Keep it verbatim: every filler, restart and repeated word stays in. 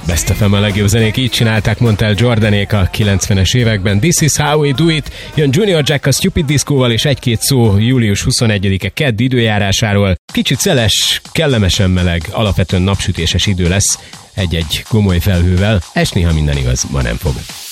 Best ef em a legjobb zenék így csinálták, mondta el Jordanék a kilencvenes években. This is how we do it. Jön Junior Jack a Stupid Disco-val, és egy-két szó július huszonegyedike kedd időjárásáról. Kicsit szeles, kellemesen meleg, alapvetően napsütéses idő lesz, egy-egy gomoly felhővel. Esni, ha minden igaz, ma nem fog.